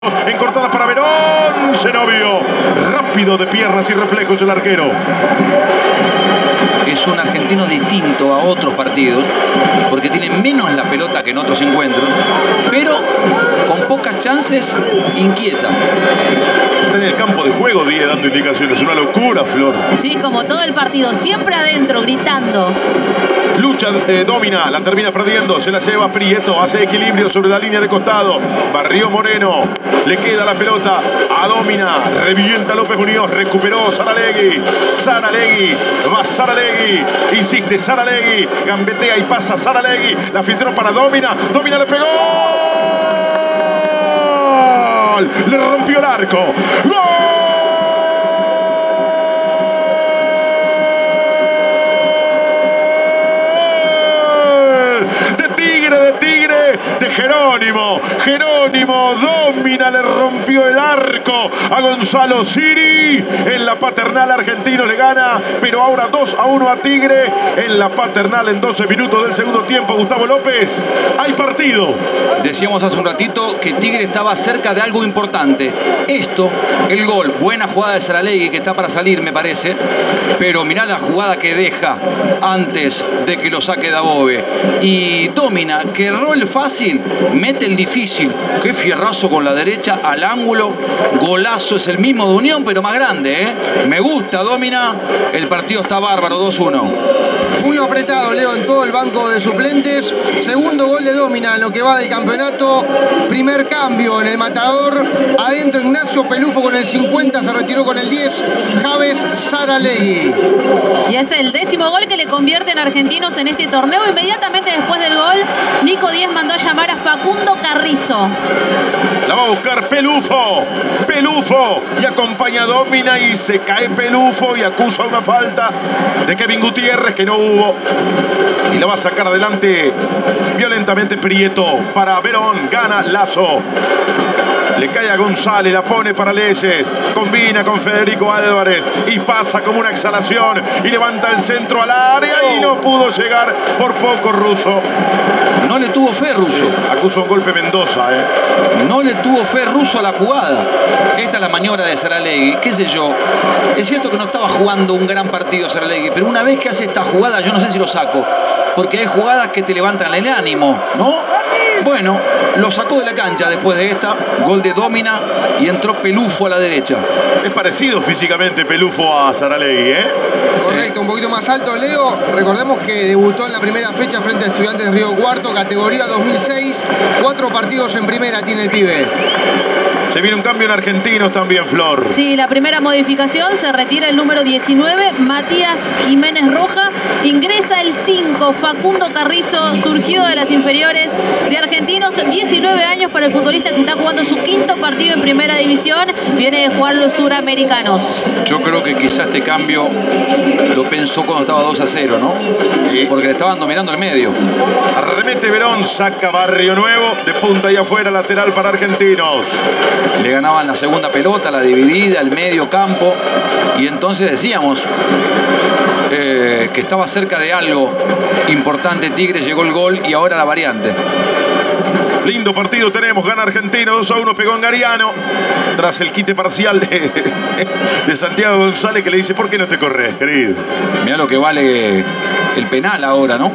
En cortada para Verón, Zenobio, rápido de piernas y reflejos el arquero. Es un argentino distinto a otros partidos, porque tiene menos la pelota que en otros encuentros, pero con pocas chances inquieta. Está en el campo de juego, Die, dando indicaciones. Una locura, Flor. Sí, como todo el partido, siempre adentro, gritando. Lucha, domina, la termina perdiendo, se la lleva Prieto, hace equilibrio sobre la línea de costado. Barrió Moreno, le queda la pelota a Domina, revienta López Muñoz, recuperó Saralegui, va Saralegui, insiste Saralegui, gambetea y pasa Saralegui, la filtró para Domina, Domina le pegó, ¡gol! Le rompió el arco, ¡gol! De Jerónimo Domina le rompió el arco a Gonzalo Siri. En la Paternal Argentino le gana, pero ahora 2-1 a Tigre. En la Paternal en 12 minutos del segundo tiempo, Gustavo López, hay partido. Decíamos hace un ratito que Tigre estaba cerca de algo importante. Esto, el gol, buena jugada de Saralegui que está para salir me parece, pero mirá la jugada que deja antes de que lo saque Dabove. Y Domina, que erró el fácil, mete el difícil. Qué fierrazo con la derecha al ángulo. Golazo, es el mismo de Unión, pero más grande, ¿eh? Me gusta, Domina. El partido está bárbaro, 2-1. Puño apretado, Leo, en todo el banco de suplentes. Segundo gol de Domina en lo que va del campeonato. Primer cambio en el matador. Adentro Ignacio Pelufo con el 50, se retiró con el 10. Javes Saralegui. Y es el 10º gol que le convierte en argentinos en este torneo. Inmediatamente después del gol, Nico Díez mandó a llamar a Facundo Carrizo. La va a buscar Pelufo. Y acompaña a Domina y se cae Pelufo y acusa una falta de Kevin Gutiérrez que no hubo. Y la va a sacar adelante violentamente Prieto para Verón. Gana Lazo. Le cae a González, la pone para Leyes, combina con Federico Álvarez y pasa como una exhalación y levanta el centro al área y no pudo llegar por poco Russo. No le tuvo fe Russo. Acusa un golpe Mendoza, No le tuvo fe Russo a la jugada. Esta es la maniobra de Saralegui, qué sé yo. Es cierto que no estaba jugando un gran partido Saralegui, pero una vez que hace esta jugada yo no sé si lo saco, porque hay jugadas que te levantan el ánimo, ¿no? Bueno, lo sacó de la cancha después de esta, gol de Domina y entró Pelufo a la derecha. Es parecido físicamente Pelufo a Saralegui, Correcto, un poquito más alto, Leo. Recordemos que debutó en la primera fecha frente a Estudiantes de Río Cuarto, categoría 2006. 4 partidos en primera tiene el pibe. Se viene un cambio en Argentinos también, Flor. Sí, la primera modificación, se retira el número 19, Matías Jiménez Roja. Ingresa el 5, Facundo Carrizo, surgido de las inferiores de Argentinos. 19 años para el futbolista que está jugando su 5º partido en primera división. Viene de jugar los suramericanos. Yo creo que quizás este cambio lo pensó cuando estaba 2-0, ¿no? Sí. Porque le estaban dominando el medio. Arremete Verón, saca Barrio Nuevo, de punta y afuera, lateral para Argentinos. Le ganaban la segunda pelota, la dividida, el medio campo. Y entonces decíamos que estaba cerca de algo importante Tigre, llegó el gol y ahora la variante. Lindo partido tenemos, gana Argentino, 2-1, pegó en Gariano. Tras el quite parcial de Santiago González, que le dice, ¿por qué no te corres, querido? Mirá lo que vale el penal ahora, ¿no?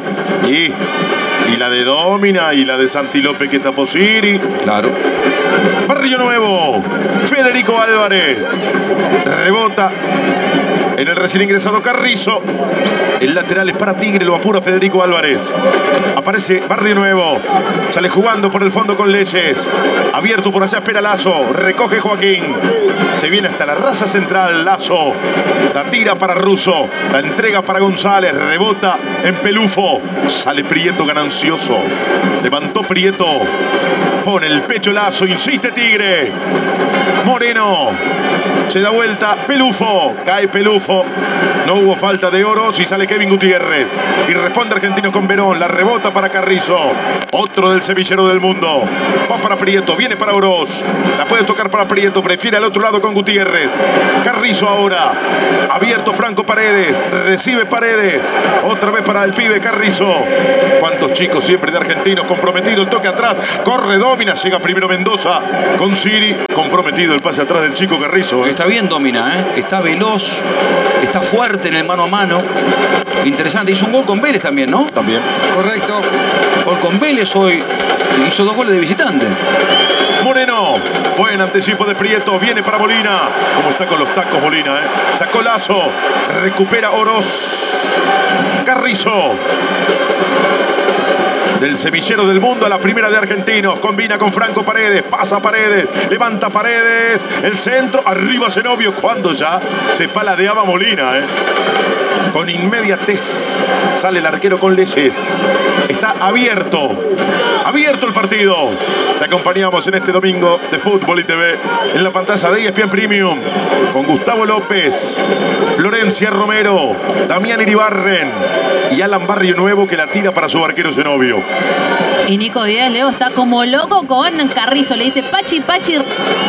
Y la de Domina y la de Santi López que tapó Siri. Claro. Barrio Nuevo, Federico Álvarez. Rebota en el recién ingresado Carrizo. El lateral es para Tigre, lo apura Federico Álvarez. Aparece Barrio Nuevo. Sale jugando por el fondo con Leyes. Abierto por allá, espera Lazo. Recoge Joaquín. Se viene hasta la raza central, Lazo. La tira para Russo. La entrega para González. Rebota en Pelufo. Sale Prieto ganancioso. Levantó Prieto. Pone el pecho Lazo. Insiste Tigre. Moreno. Se da vuelta Pelufo. Cae Pelufo. Pelufo. No hubo falta de Oroz y sale Kevin Gutiérrez. Y responde Argentinos con Verón. La rebota para Carrizo. Otro del semillero del mundo. Va para Prieto. Viene para Oroz. La puede tocar para Prieto. Prefiere al otro lado con Gutiérrez. Carrizo ahora. Abierto Franco Paredes. Recibe Paredes. Otra vez para el pibe Carrizo. Cuántos chicos siempre de Argentinos. Comprometido el toque atrás. Corre Domina. Llega primero Mendoza con Siri. Comprometido el pase atrás del chico Carrizo. Está bien Domina, está veloz. Está fuerte en el mano a mano. Interesante. Hizo un gol con Vélez también, ¿no? También. Correcto. Gol con Vélez hoy. Hizo 2 goles de visitante. Moreno, buen anticipo de Prieto, viene para Molina. Como está con los tacos Molina, Sacó Lazo, recupera Oroz. Carrizo. Del semillero del mundo a la primera de Argentinos. Combina con Franco Paredes. Pasa Paredes. Levanta Paredes. El centro. Arriba Zenobio. Cuando ya se paladeaba Molina. Con inmediatez sale el arquero con Leyes. Está abierto. Abierto el partido. Te acompañamos en este domingo de Fútbol y TV. En la pantalla de ESPN Premium. Con Gustavo López. Florencia Romero. Damián Iribarren. Y Alan Barrio Nuevo que la tira para su arquero Zenobio. Y Nico Díaz, Leo, está como loco con Carrizo. Le dice Pachi, Pachi.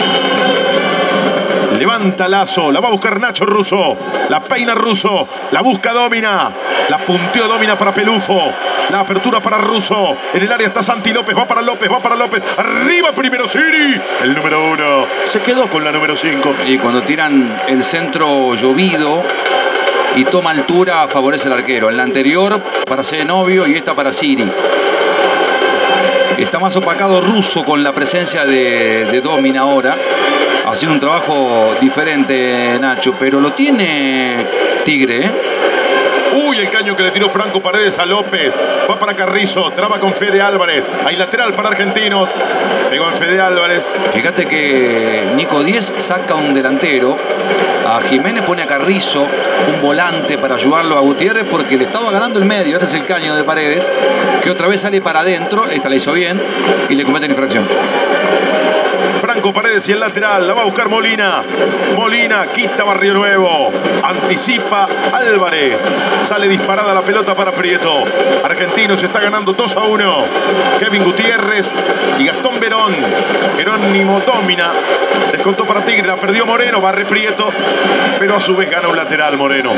Levanta Lazo, la va a buscar Nacho Russo. La peina Russo, la busca Domina. La punteó Domina para Pelufo. La apertura para Russo. En el área está Santi López, va para López, va para López. Arriba primero Siri. El número 1. Se quedó con la número 5. Y cuando tiran el centro llovido y toma altura, favorece al arquero. En la anterior para Zenobio y esta para Siri. Está más opacado Russo con la presencia de Domina ahora. Haciendo un trabajo diferente Nacho, pero lo tiene Tigre, Uy, el caño que le tiró Franco Paredes a López. Va para Carrizo, traba con Fede Álvarez. Hay lateral para Argentinos. Pegó en Fede Álvarez. Fíjate que Nico Díez saca un delantero. A Jiménez pone a Carrizo, un volante para ayudarlo a Gutiérrez porque le estaba ganando el medio. Este es el caño de Paredes, que otra vez sale para adentro. Esta la hizo bien y le cometen infracción. Franco Paredes y el lateral, la va a buscar Molina. Molina quita Barrio Nuevo. Anticipa Álvarez. Sale disparada la pelota para Prieto. Argentinos está ganando 2-1. Kevin Gutiérrez y Gastón Verón. Jerónimo Domina. Descontó para Tigre, la perdió Moreno. Barre Prieto, pero a su vez gana un lateral Moreno.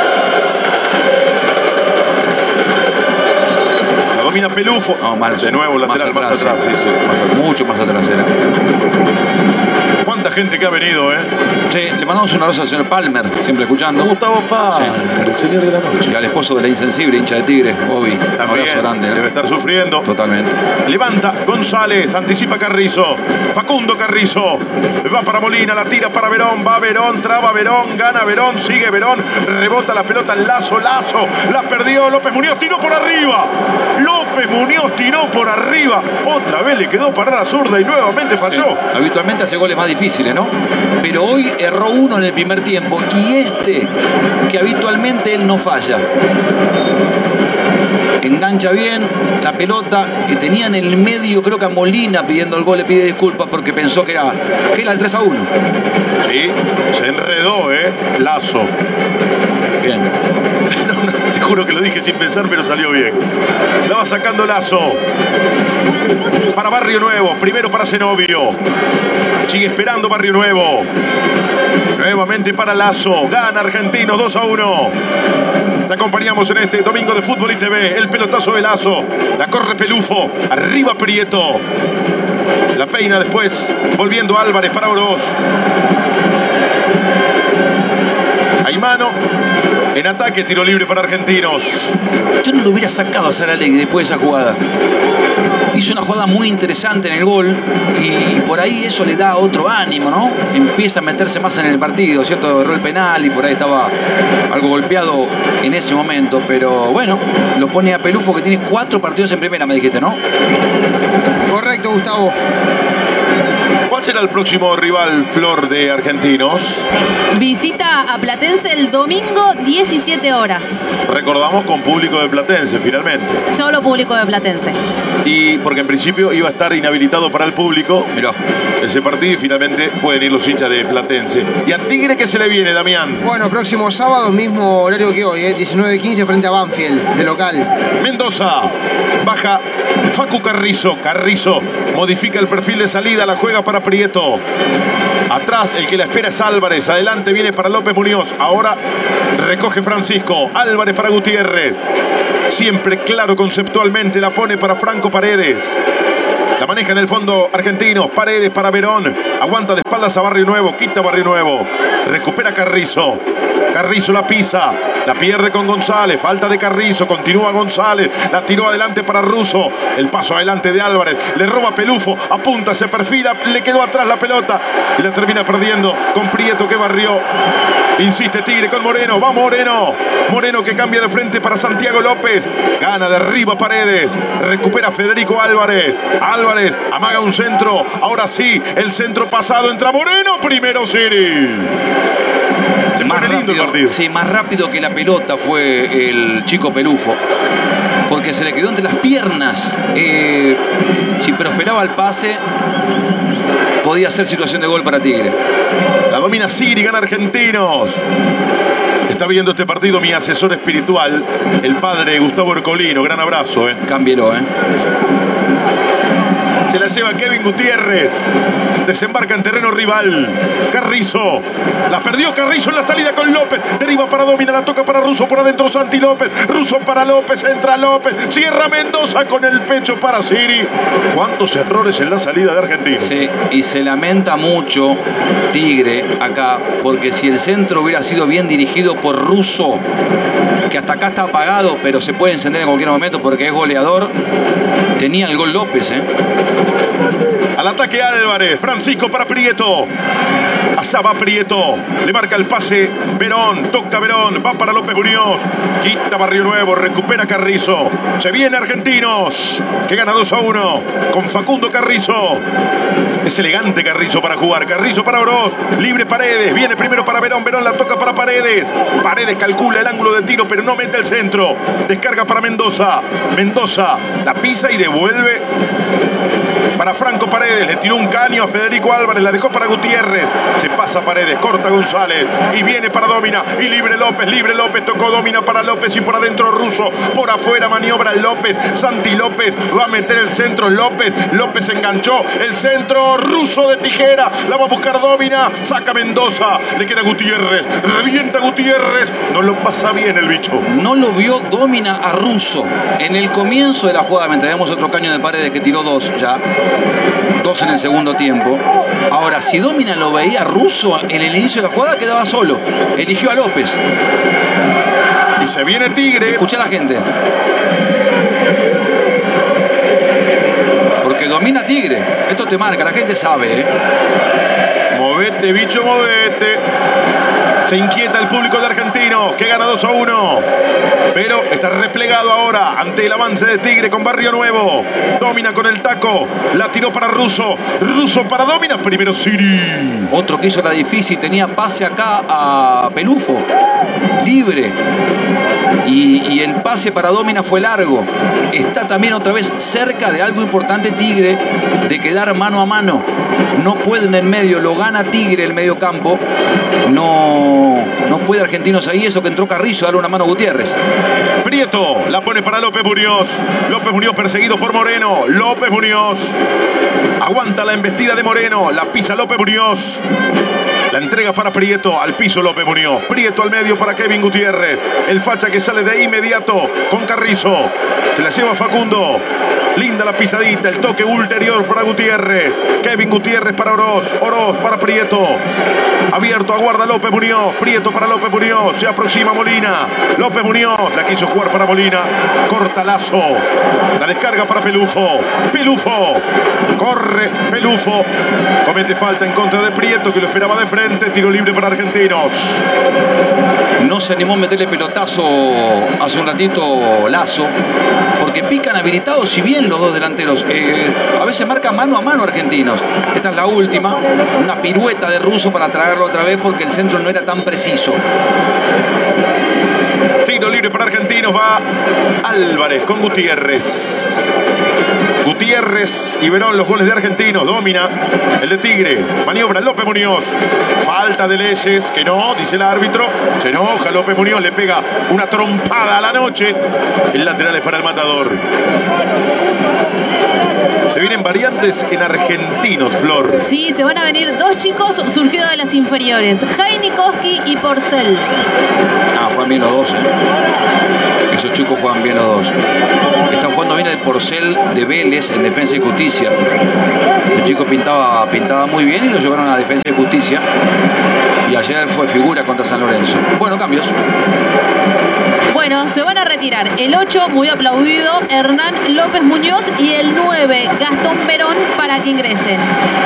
Domina Pelufo. No, mal. De nuevo lateral más atrás. Sí, más atrás. Mucho más atrás era. Cuánta gente que ha venido, Sí, le mandamos un abrazo al señor Palmer, siempre escuchando. Gustavo Palmer, el señor de la noche. Y al esposo de la insensible, hincha de Tigre, Bobby. Un abrazo grande, debe estar sufriendo. Totalmente. Levanta González, anticipa Carrizo. Facundo Carrizo. Va para Molina, la tira para Verón. Va Verón, traba Verón, gana Verón, sigue Verón. Rebota la pelota, Lazo. La perdió López Muñoz, tiró por arriba. López Muñoz tiró por arriba. Otra vez le quedó para la zurda y nuevamente falló. Habitualmente hace goles más difíciles, ¿no? Pero hoy erró uno en el primer tiempo y que habitualmente él no falla. Engancha bien la pelota que tenía en el medio, creo que a Molina pidiendo el gol, le pide disculpas porque pensó que era el 3-1. Sí, se enredó, Lazo. Bien. Te juro que lo dije sin pensar, pero salió bien. La va sacando Lazo. Para Barrio Nuevo, primero para Zenobio. Sigue esperando Barrio Nuevo. Nuevamente para Lazo. Gana Argentino 2-1. Te acompañamos en este domingo de Fútbol y TV. El pelotazo de Lazo. La corre Pelufo. Arriba Prieto. La peina después. Volviendo Álvarez para Oroz. Hay mano. En ataque, tiro libre para Argentinos. Yo no lo hubiera sacado a Saralegui después de esa jugada. Hizo una jugada muy interesante en el gol y por ahí eso le da otro ánimo, ¿no? Empieza a meterse más en el partido, ¿cierto? Erró el penal y por ahí estaba algo golpeado en ese momento, pero bueno, lo pone a Pelufo que tiene 4 partidos en primera, me dijiste, ¿no? Correcto, Gustavo. ¿Cuál será el próximo rival, Flor, de Argentinos? Visita a Platense el domingo 17 horas. Recordamos con público de Platense, finalmente. Solo público de Platense. Y porque en principio iba a estar inhabilitado para el público. Mirá. Ese partido y finalmente pueden ir los hinchas de Platense. ¿Y a Tigre qué se le viene, Damián? Bueno, próximo sábado, mismo horario que hoy, 19:15 frente a Banfield, de local. Mendoza, baja Facu Carrizo. Carrizo modifica el perfil de salida, la juega para Prieto. Atrás el que la espera es Álvarez. Adelante viene para López Muñoz. Ahora recoge Francisco. Álvarez para Gutiérrez. Siempre claro conceptualmente. La pone para Franco Paredes. La maneja en el fondo Argentinos. Paredes para Verón. Aguanta de espaldas a Barrio Nuevo. Quita Barrio Nuevo. Recupera Carrizo. Carrizo la pisa. La pierde con González. Falta de Carrizo. Continúa González. La tiró adelante para Russo. El paso adelante de Álvarez. Le roba Pelufo. Apunta, se perfila. Le quedó atrás la pelota. Y la termina perdiendo con Prieto que barrió. Insiste Tigre con Moreno. Va Moreno. Moreno que cambia de frente para Santiago López. Gana de arriba Paredes. Recupera Federico Álvarez. Álvarez amaga un centro. Ahora sí, el centro pasado. Entra Moreno. Primero Siri. Se Más pone lindo el partido. sí, más rápido que la pelota fue el chico Pelufo. Porque se le quedó entre las piernas. Si prosperaba el pase, podía ser situación de gol para Tigre. La domina Siri, gana Argentinos. Está viendo este partido mi asesor espiritual, el padre Gustavo Ercolino. Gran abrazo, Cámbielo, Se la lleva Kevin Gutiérrez. Desembarca en terreno rival. Carrizo. La perdió Carrizo en la salida con López. Deriva para Domina. La toca para Russo. Por adentro Santi López. Russo para López. Entra López. Cierra Mendoza con el pecho para Siri. ¿Cuántos errores en la salida de Argentina? Sí, y se lamenta mucho Tigre acá. Porque si el centro hubiera sido bien dirigido por Russo, que hasta acá está apagado, pero se puede encender en cualquier momento porque es goleador, tenía el gol López, Al ataque Álvarez. Francisco para Prieto. Allá va Prieto. Le marca el pase Verón. Toca Verón. Va para López Muñoz. Quita Barrio Nuevo. Recupera Carrizo. Se viene Argentinos, que gana 2-1 con Facundo Carrizo. Es elegante Carrizo para jugar. Carrizo para Oroz. Libre Paredes. Viene primero para Verón. Verón la toca para Paredes. Paredes calcula el ángulo de tiro, pero no mete el centro. Descarga para Mendoza. Mendoza la pisa y devuelve para Franco Paredes. Le tiró un caño a Federico Álvarez. La dejó para Gutiérrez. Se pasa Paredes. Corta González. Y viene para Domina. Y libre López. Libre López. Tocó Domina para López. Y por adentro Russo. Por afuera maniobra López. Santi López. Va a meter el centro López. López enganchó. El centro. Russo de tijera. La va a buscar Domina. Saca Mendoza. Le queda Gutiérrez. Revienta Gutiérrez. No lo pasa bien el bicho. No lo vio Domina a Russo en el comienzo de la jugada, mientras vemos otro caño de Paredes que tiró dos ya. Dos en el segundo tiempo. Ahora, si Domina lo veía a Russo en el inicio de la jugada, quedaba solo. Eligió a López. Y se viene Tigre. Escucha a la gente. Porque domina Tigre. Esto te marca, la gente sabe, Movete, bicho, movete. Se inquieta el público de Argentinos, que gana 2-1. Pero está replegado ahora ante el avance de Tigre con Barrio Nuevo. Domina con el taco. La tiró para Russo. Russo para Domina. Primero Siri. Otro que hizo la difícil. Tenía pase acá a Pelufo. Libre. Y el pase para Domina fue largo. Está también otra vez cerca de algo importante Tigre, de quedar mano a mano. No puede en el medio. Lo gana Tigre el medio campo. No puede Argentinos ahí. Eso que entró Carrizo a darle una mano a Gutiérrez. Prieto la pone para López Muñoz. López Muñoz perseguido por Moreno. López Muñoz aguanta la embestida de Moreno. La pisa López Muñoz. La entrega para Prieto, al piso López Muñoz. Prieto al medio para Kevin Gutiérrez. El facha que sale de inmediato con Carrizo. Se la lleva Facundo. Linda la pisadita, el toque ulterior para Gutiérrez. Kevin Gutiérrez para Oroz. Oroz para Prieto. Abierto, aguarda López Muñoz. Prieto para López Muñoz. Se aproxima Molina. López Muñoz la quiso jugar para Molina. Corta Lazo. La descarga para Pelufo. Pelufo. Corre Pelufo. Comete falta en contra de Prieto, que lo esperaba de frente. suplente. Tiro libre para Argentinos. No se animó a meterle pelotazo hace un ratito Lazo, porque pican habilitados, si bien los dos delanteros. A veces marca mano a mano Argentinos. Esta es la última. Una pirueta de Russo para traerlo otra vez porque el centro no era tan preciso. Tiro libre para Argentinos. Va Álvarez con Gutiérrez. Gutiérrez y Verón, los goles de Argentinos. Domina el de Tigre. Maniobra López Muñoz. Falta de Leyes, que no, dice el árbitro. Se enoja López Muñoz, le pega una trompada a la noche. El lateral es para el Matador. Se vienen variantes en Argentinos, Flor. Sí, se van a venir dos chicos surgidos de las inferiores. Jainikowski y Porcel. Juegan bien los dos, Esos chicos juegan bien los dos. Están jugando bien el Porcel de Vélez en Defensa y Justicia. El chico pintaba muy bien y lo llevaron a Defensa y Justicia. Y ayer fue figura contra San Lorenzo. Bueno, cambios. Bueno, se van a retirar el 8, muy aplaudido, Hernán López Muñoz, y el 9, Gastón Verón, para que ingresen.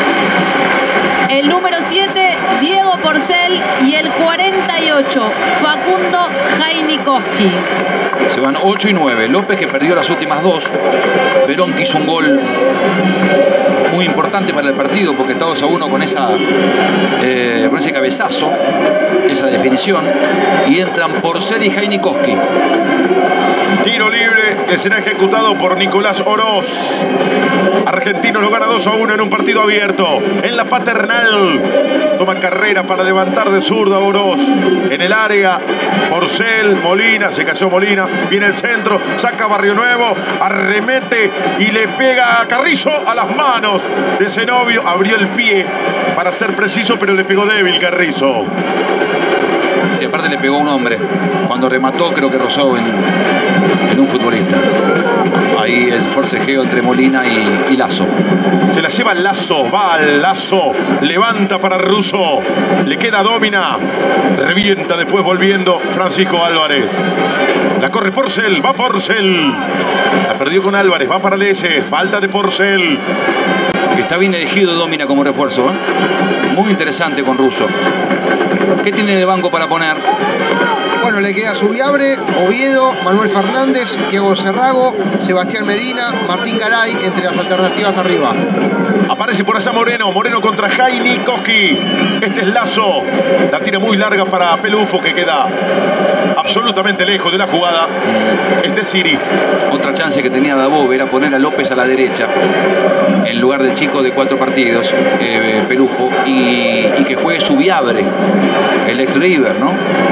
El número 7, Diego Porcel, y el 48, Facundo Jainikowski. Se van 8 y 9. López, que perdió las últimas dos. Verón, que hizo un gol muy importante para el partido porque está 2-1 con ese cabezazo, esa definición. Y entran Porcel y Jainikowski. Tiro libre que será ejecutado por Nicolás Oroz. Argentinos lo gana 2-1 en un partido abierto. En la Paternal. Toma carrera para levantar de zurda Oroz. En el área, Porcel, Molina. Se cayó Molina. Viene el centro. Saca Barrio Nuevo. Arremete y le pega a Carrizo a las manos de Zenobio. Abrió el pie para ser preciso, pero le pegó débil Carrizo. Sí, aparte le pegó a un hombre. Cuando remató, creo que rozó en un futbolista. Ahí el forcejeo entre Molina y Lazo. Se la lleva Lazo, va al Lazo, levanta para Russo, le queda Domina, revienta después volviendo Francisco Álvarez. La corre Porcel, va Porcel. La perdió con Álvarez, va para Leyes, falta de Porcel. Está bien elegido Domina como refuerzo, Muy interesante con Russo. ¿Qué tiene de banco para poner? Bueno, le queda Subiabre, Oviedo, Manuel Fernández, Thiago Cerrago, Sebastián Medina, Martín Garay, entre las alternativas arriba. Aparece por allá Moreno, Moreno contra Jainikowski. Este es Lazo. La tira muy larga para Pelufo, que queda absolutamente lejos de la jugada. Este es Siri. Otra chance que tenía Dabov era poner a López a la derecha en lugar del chico de 4 partidos, Pelufo, y que juegue Subiabre, el ex River, ¿no?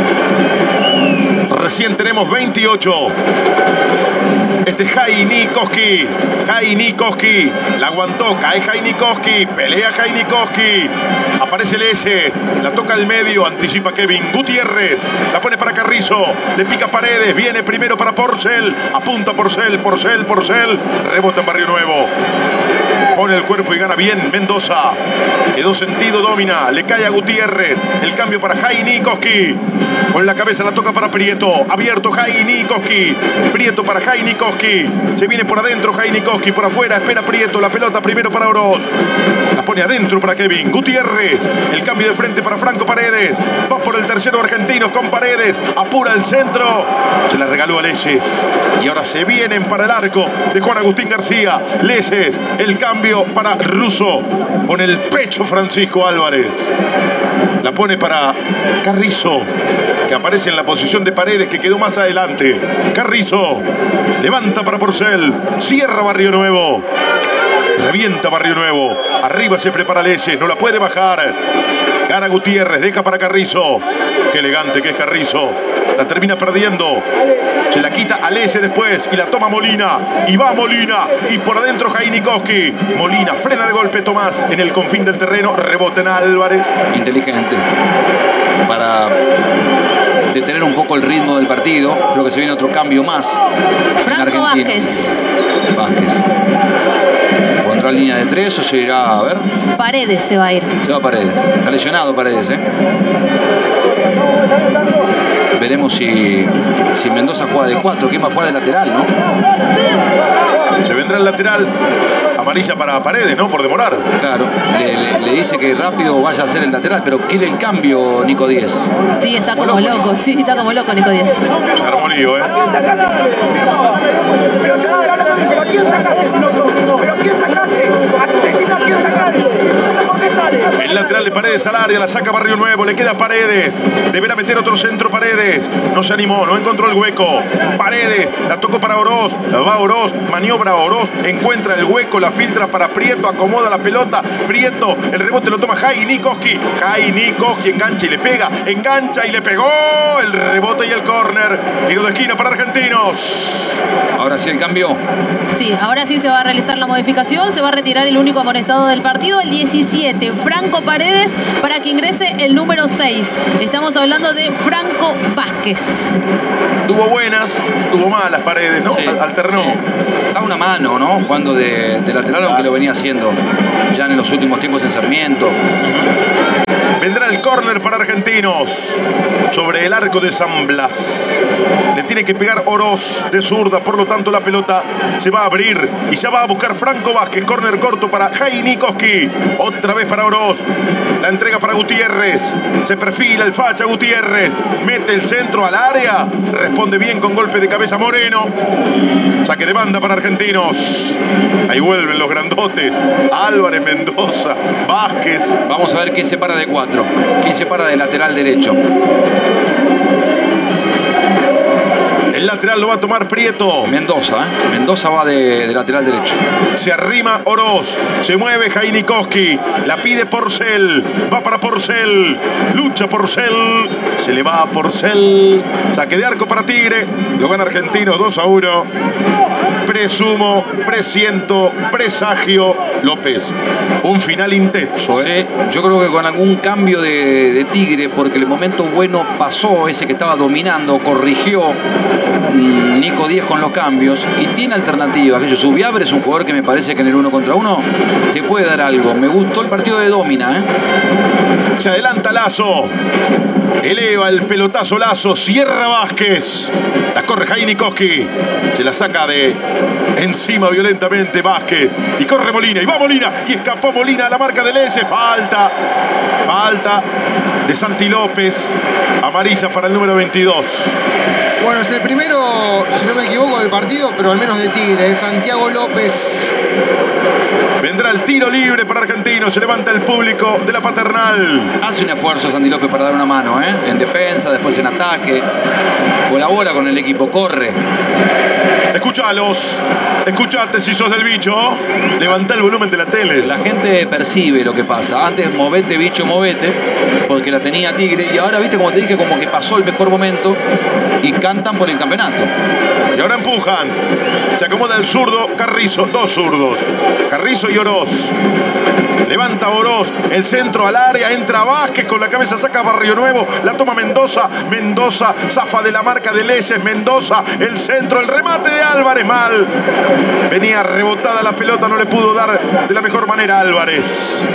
Recién tenemos 28. Este es Jainikowski. Jainikowski. La aguantó. Cae Jainikowski. Pelea Jainikowski. Aparece Leyes. La toca al medio. Anticipa Kevin Gutiérrez. La pone para Carrizo. Le pica Paredes. Viene primero para Porcel. Apunta Porcel. Porcel. Rebota en Barrio Nuevo. Pone el cuerpo y gana bien Mendoza. Quedó sentido, Domina. Le cae a Gutiérrez. El cambio para Jainikowski. Con la cabeza la toca para Prieto. Abierto Jainikowski. Prieto para Jainikowski. Se viene por adentro Jainikowski. Por afuera espera Prieto. La pelota primero para Oroz. La pone adentro para Kevin Gutiérrez. El cambio de frente para Franco Paredes. Va por el tercero Argentinos con Paredes. Apura el centro. Se la regaló a Leyes. Y ahora se vienen para el arco de Juan Agustín García. Leyes. El cambio para Russo. Pone el pecho Francisco Álvarez. La pone para Carrizo, que aparece en la posición de Paredes, que quedó más adelante. Carrizo. Levanta para Porcel. Cierra Barrio Nuevo. Revienta Barrio Nuevo. Arriba se prepara Leyes. No la puede bajar. Gana Gutiérrez. Deja para Carrizo. Qué elegante que es Carrizo. La termina perdiendo. Se la quita a Leyes después. Y la toma Molina. Y va Molina. Y por adentro Jainikowski. Molina frena de golpe Tomás en el confín del terreno. Rebota en Álvarez. Inteligente. Para detener un poco el ritmo del partido. Creo que se viene otro cambio más. Franco Vázquez. ¿Pondrá línea de 3 o se irá a ver? Paredes se va a ir. Se va Paredes. Está lesionado Paredes, Veremos si Mendoza juega de 4, ¿quién va a jugar de lateral, no? Se vendrá el lateral. Amarilla para Paredes, ¿no? Por demorar. Claro, le dice que rápido vaya a hacer el lateral, pero quiere el cambio Nico Díez. Sí, está como loco, sí, está como loco Nico Díez. Se armó lío, ¿eh? Pero ¿quién sacaste si no tú? ¿Pero quién sacaste? Decime a quién sacaste. ¿Por qué sale? El lateral de Paredes al área, la saca Barrio Nuevo, le queda Paredes. Deberá meter otro centro Paredes. No se animó, no encontró el hueco. Paredes, la tocó para Oroz. La va Oroz, maniobra Oroz, encuentra el hueco, la filtra para Prieto, acomoda la pelota. Prieto, el rebote lo toma Jai Nikoski. Jai Nikoski engancha y le pega, engancha y le pegó. El rebote y el córner. Tiro de esquina para Argentinos. Ahora sí el cambio. Sí, ahora sí se va a realizar la modificación, se va a retirar el único amonestado del partido, el 17, Franco Paredes, para que ingrese el número 6. Estamos hablando de Franco Vázquez. Tuvo buenas, tuvo malas Paredes, ¿no? Sí, Alternó. sí. Da una mano, ¿no? Jugando de lateral, aunque lo venía haciendo ya en los últimos tiempos en Sarmiento. Vendrá el córner para Argentinos sobre el arco de San Blas. Le tiene que pegar Oroz de zurda, por lo tanto la pelota se va a abrir y ya va a buscar Franco Vázquez. Córner corto para Jai Nikoski. Otra vez para Oroz. La entrega para Gutiérrez. Se perfila el facha Gutiérrez. Mete el centro al área. Responde bien con golpe de cabeza Moreno. Saque de banda para Argentinos. Ahí vuelven los grandotes. Álvarez, Mendoza, Vázquez. Vamos a ver quién se para de 4. ¿Quién se para de lateral derecho? El lateral lo va a tomar Prieto. Mendoza, ¿eh? Mendoza va de lateral derecho. Se arrima Oroz. Se mueve Jai Nikoski. La pide Porcel. Va para Porcel. Lucha Porcel. Se le va a Porcel. Saque de arco para Tigre. Lo gana Argentinos 2-1. Presumo, presiento, presagio López. Un final intenso, ¿eh? Sí, yo creo que con algún cambio de Tigre, porque el momento bueno pasó, ese que estaba dominando, corrigió Nico Díez con los cambios y tiene alternativas. Zubiabre es un jugador que me parece que en el 1 contra 1 te puede dar algo. Me gustó el partido de Domina, ¿eh? Se adelanta Lazo. Eleva el pelotazo Lazo. Cierra Vázquez. La corre Jai Nikoski. Se la saca de encima violentamente Vázquez. Y corre Molina. Y va Molina. Y escapó Molina a la marca del S. Falta. Falta de Santi López. Amarilla para el número 22. Bueno, es el primero, si no me equivoco, del partido, pero al menos de Tigre, de Santiago López. Vendrá el tiro libre para Argentinos. Se levanta el público de la Paternal. Hace un esfuerzo Santi López para dar una mano, ¿eh? En defensa, después en ataque. Colabora con el equipo, corre. Escuchalos. Escuchate si sos del bicho. Levantá el volumen de la tele. La gente percibe lo que pasa. Antes movete, bicho, movete, porque la tenía Tigre. Y ahora, viste, como te dije, como que pasó el mejor momento y cantan por el campeonato. Y ahora empujan. Se acomoda el zurdo Carrizo. Dos zurdos. Carrizo y Oroz. Levanta Oroz. El centro al área. Entra Vázquez con la cabeza. Saca Barrio Nuevo. La toma Mendoza. Mendoza zafa de la marca de Leses. Mendoza. El centro. El remate de Álvarez. Mal. Venía rebotada la pelota. No le pudo dar de la mejor manera Álvarez.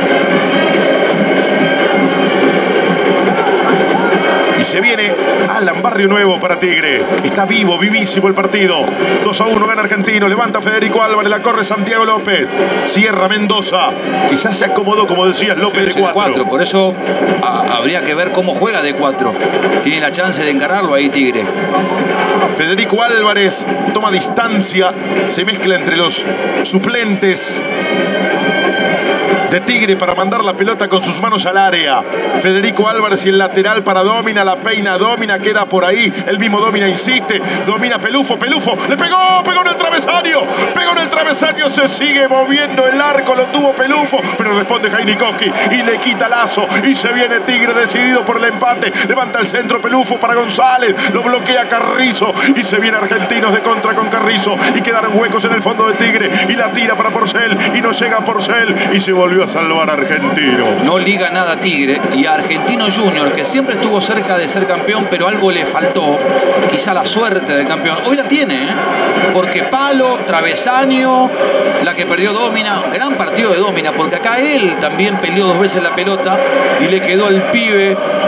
Y se viene Alan Barrio Nuevo para Tigre. Está vivo, vivísimo el partido. 2-1 gana Argentino. Levanta Federico Álvarez. La corre Santiago López. Cierra Mendoza. Quizás se acomodó, como decías, López de 4. Por eso habría que ver cómo juega de 4. Tiene la chance de encararlo ahí Tigre. Federico Álvarez toma distancia. Se mezcla entre los suplentes de Tigre para mandar la pelota con sus manos al área. Federico Álvarez y el lateral para Domina. La peina Domina, queda por ahí. El mismo Domina insiste. Domina Pelufo. Pelufo le pegó en el travesaño. Pegó en el travesaño. Se sigue moviendo el arco. Lo tuvo Pelufo. Pero responde Jai Nikoski y le quita Lazo. Y se viene Tigre decidido por el empate. Levanta el centro Pelufo para González. Lo bloquea Carrizo. Y se viene Argentinos de contra con Carrizo. Y quedaron huecos en el fondo de Tigre. Y la tira para Porcel. Y no llega Porcel. Y se volvió a salvar a Argentinos. No liga nada Tigre y a Argentinos Junior, que siempre estuvo cerca de ser campeón, pero algo le faltó. Quizá la suerte del campeón. Hoy la tiene, ¿eh? Porque palo, travesaño, la que perdió Domina. Gran partido de Domina, porque acá él también peleó 2 veces la pelota y le quedó al pibe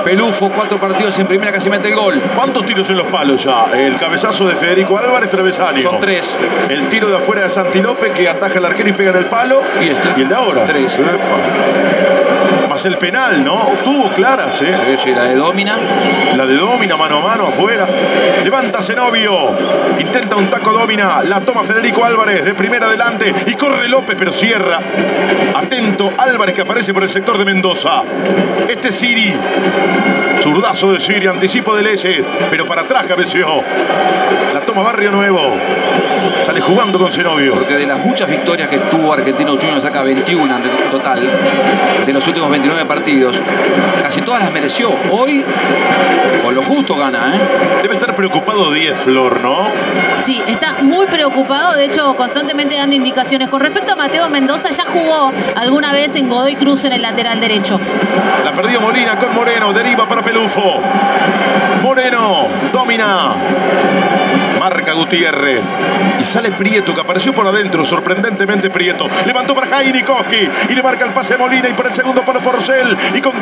Pelufo, 4 partidos en primera, casi mete el gol. ¿Cuántos tiros en los palos ya? El cabezazo de Federico Álvarez, travesaño. Son 3. El tiro de afuera de Santi López que ataja el arquero y pega en el palo. ¿Y este? Y el de ahora. 3. Más el penal, ¿no? Tuvo claras, ¿eh? Sí, la de Domina. La de Domina, mano a mano, afuera. Levanta Zenobio. Intenta un taco Domina. La toma Federico Álvarez de primera adelante. Y corre López, pero cierra. Atento Álvarez que aparece por el sector de Mendoza. Este es Siri. Zurdazo de Siri, anticipo del S. Pero para atrás cabeció. La toma Barrio Nuevo. Sale jugando con Zenobio. Porque de las muchas victorias que tuvo Argentinos Juniors, saca 21 en total de los últimos 29 partidos. Casi todas las mereció. Hoy, con lo justo gana, ¿eh? Debe estar preocupado 10, Flor, ¿no? Sí, está muy preocupado, de hecho constantemente dando indicaciones. Con respecto a Mateo Mendoza, ya jugó alguna vez en Godoy Cruz en el lateral derecho. La perdió Molina con Moreno, deriva para Pelufo. Moreno, domina. Marca Gutiérrez. Y sale Prieto, que apareció por adentro, sorprendentemente Prieto. Levantó para Jaini Koski y le marca el pase a Molina y por el segundo palo Porcel. Y con